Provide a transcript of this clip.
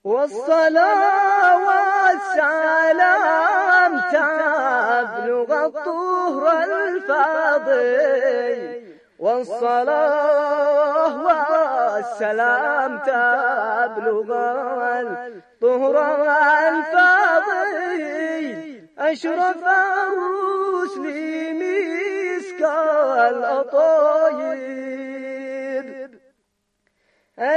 والصلاة والسلام تبلغ الطهر الفاضل، والصلاة والسلام تبلغ الطهر الفاضل. أشرف الرسل مسك الأطايب